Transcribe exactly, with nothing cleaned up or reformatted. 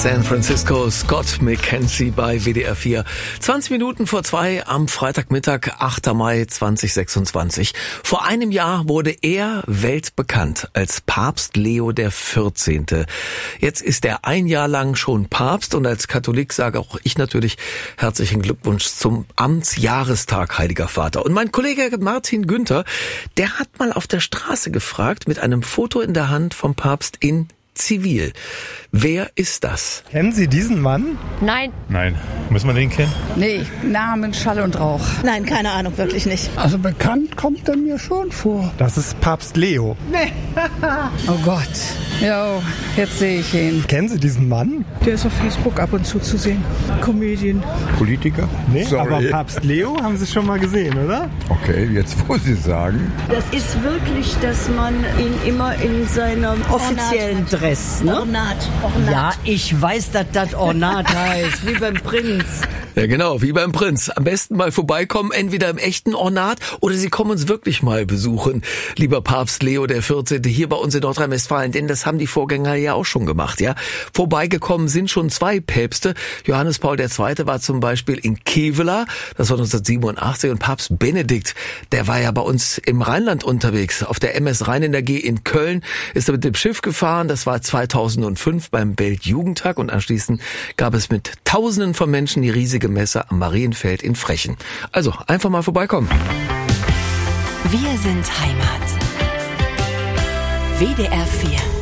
San Francisco, Scott McKenzie bei W D R vier. zwanzig Minuten vor zwei am Freitagmittag, achter Mai zweitausendsechsundzwanzig. Vor einem Jahr wurde er weltbekannt als Papst Leo der vierzehnte. Jetzt ist er ein Jahr lang schon Papst und als Katholik sage auch ich natürlich herzlichen Glückwunsch zum Amtsjahrestag, Heiliger Vater. Und mein Kollege Martin Günther, der hat mal auf der Straße gefragt mit einem Foto in der Hand vom Papst in Zivil. Wer ist das? Kennen Sie diesen Mann? Nein. Nein. Muss man den kennen? Nee, Namen, Schall und Rauch. Nein, keine Ahnung, wirklich nicht. Also bekannt kommt er mir schon vor. Das ist Papst Leo. Nee. Oh Gott. Jo, jetzt sehe ich ihn. Kennen Sie diesen Mann? Der ist auf Facebook ab und zu zu sehen. Comedian. Politiker? Nee, Sorry. aber Papst Leo haben Sie schon mal gesehen, oder? Okay, jetzt wo Sie sagen. Das ist wirklich, dass man ihn immer in seinem offiziellen Dress, ne? Ornat. Ornat. Ja, ich weiß, dass das Ornat heißt, wie beim Prinz. Ja genau, wie beim Prinz. Am besten mal vorbeikommen, entweder im echten Ornat oder Sie kommen uns wirklich mal besuchen. Lieber Papst Leo der vierzehnte hier bei uns in Nordrhein-Westfalen, denn das haben die Vorgänger ja auch schon gemacht, ja. Vorbeigekommen sind schon zwei Päpste. Johannes Paul der Zweite war zum Beispiel in Kevela, das war neunzehnhundertsiebenundachtzig, und Papst Benedikt, der war ja bei uns im Rheinland unterwegs. Auf der M S Rhein in der G in Köln ist er mit dem Schiff gefahren, das war zweitausendfünf beim Weltjugendtag und anschließend gab es mit Tausenden von Menschen die riesige Messe am Marienfeld in Frechen. Also einfach mal vorbeikommen. Wir sind Heimat. W D R vier